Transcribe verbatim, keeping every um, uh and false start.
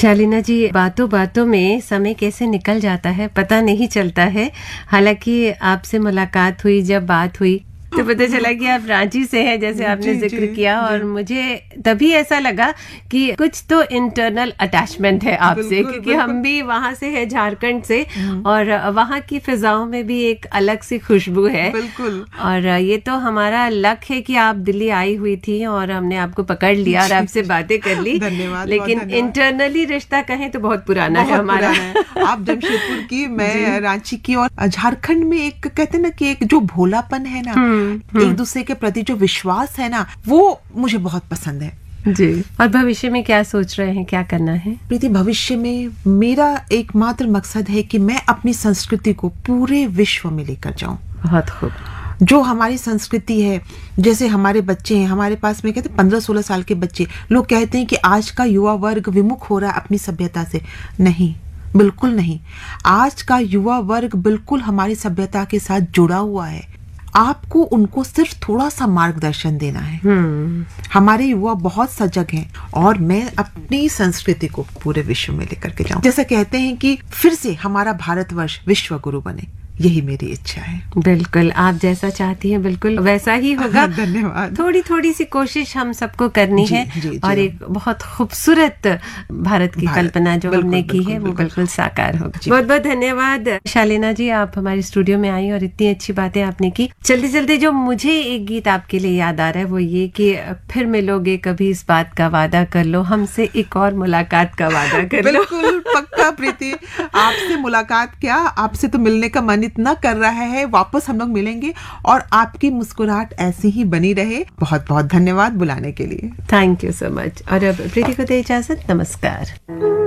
शालीना जी, बातों बातों में समय कैसे निकल जाता है पता नहीं चलता है। हालांकि आपसे मुलाकात हुई, जब बात हुई तो पता चला कि आप रांची से हैं, जैसे आपने जिक्र किया, और मुझे तभी ऐसा लगा कि कुछ तो इंटरनल अटैचमेंट है आपसे, क्योंकि हम भी वहाँ से हैं, झारखंड से, और वहाँ की फिजाओं में भी एक अलग सी खुशबू है। बिल्कुल। और ये तो हमारा लक है कि आप दिल्ली आई हुई थी और हमने आपको पकड़ लिया और आपसे बातें कर ली। धन्यवाद। लेकिन इंटरनली रिश्ता कहें तो बहुत पुराना है हमारा। आप जमशेदपुर की, मैं रांची की, और झारखंड में एक कहते ना कि एक जो भोलापन है ना, एक दूसरे के प्रति जो विश्वास है ना, वो मुझे बहुत पसंद है जी। और भविष्य में क्या सोच रहे हैं, क्या करना है? प्रीति, भविष्य में मेरा एकमात्र मकसद है कि मैं अपनी संस्कृति को पूरे विश्व में लेकर जाऊं। बहुत खूब। जो हमारी संस्कृति है, जैसे हमारे बच्चे हैं, हमारे पास में कहते हैं पंद्रह सोलह साल के बच्चे, लोग कहते हैं कि आज का युवा वर्ग विमुख हो रहा है अपनी सभ्यता से। नहीं, बिल्कुल नहीं। आज का युवा वर्ग बिल्कुल हमारी सभ्यता के साथ जुड़ा हुआ है। आपको उनको सिर्फ थोड़ा सा मार्गदर्शन देना है। हमारे युवा बहुत सजग हैं और मैं अपनी संस्कृति को पूरे विश्व में लेकर के जाऊं। जैसे कहते हैं कि फिर से हमारा भारतवर्ष विश्व गुरु बने, यही मेरी इच्छा है। बिल्कुल, आप जैसा चाहती हैं बिल्कुल वैसा ही होगा। धन्यवाद। थोड़ी थोड़ी सी कोशिश हम सबको करनी जी, है जी, जी, और एक बहुत खूबसूरत भारत की भारत, कल्पना जो बिल्कुल, हमने की है वो बिल्कुल साकार होगी। बहुत बहुत धन्यवाद शालीना जी, आप हमारे स्टूडियो में आई और इतनी अच्छी बातें आपने की। चलते चलते जो मुझे एक गीत आपके लिए याद आ रहा है वो ये कि फिर मिलोगे कभी, इस बात का वादा कर लो, हमसे एक और मुलाकात का वादा कर लो। बिल्कुल पक्का प्रीति, आपसे मुलाकात क्या, आपसे तो मिलने का मन इतना कर रहा है। वापस हम लोग मिलेंगे और आपकी मुस्कुराहट ऐसी ही बनी रहे। बहुत बहुत धन्यवाद बुलाने के लिए। Thank you so much. और अब प्रीति को दे इजाजत, नमस्कार।